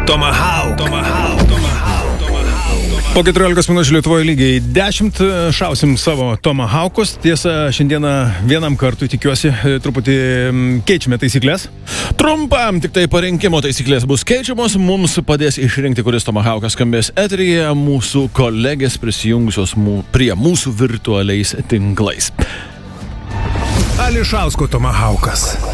Tomahawk. Po 14 minučių Lietuvoje lygiai 10 šausim savo Tomahawkus. Tiesa, šiandieną vienam kartui, tikiuosi, truputį keičiame taisyklės. Trumpam tik tai parinkimo taisyklės bus keičiamos. Mums padės išrinkti, kuris Tomahawkas skambės eteryje, mūsų kolegės prisijungusios prie mūsų virtualiais tinklais. Ališausko Tomahawkas.